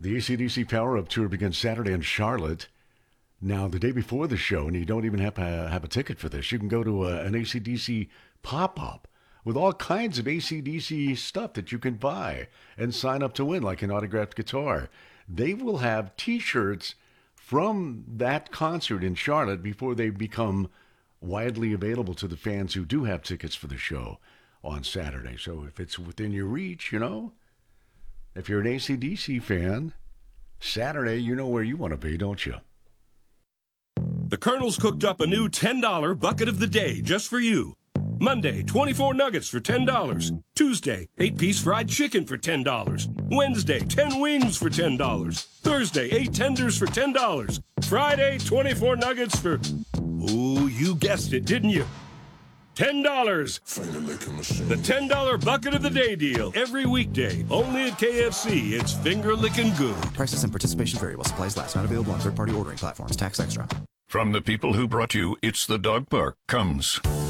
The AC/DC Power Up Tour begins Saturday in Charlotte. Now, the day before the show, and you don't even have to have a ticket for this, you can go to an AC/DC pop-up with all kinds of AC/DC stuff that you can buy and sign up to win, like an autographed guitar. They will have T-shirts from that concert in Charlotte before they become widely available to the fans who do have tickets for the show on Saturday. So if it's within your reach, if you're an AC/DC fan, Saturday, you know where you want to be, don't you? The Colonel's cooked up a new $10 bucket of the day just for you. Monday, 24 nuggets for $10. Tuesday, 8-piece fried chicken for $10. Wednesday, 10 wings for $10. Thursday, 8 tenders for $10. Friday, 24 nuggets for... Oh, you guessed it, didn't you? $10. The $10 bucket of the day deal. Every weekday, only at KFC. It's finger-licking good. Prices and participation vary while supplies last. Not available on third-party ordering platforms. Tax extra. From the people who brought you It's the Dog Park comes...